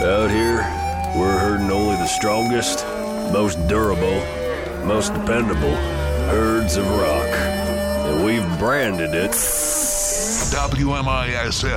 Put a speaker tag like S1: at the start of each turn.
S1: Out here, we're herding only the strongest, most durable, most dependable herds of rock. And we've branded it
S2: WMISN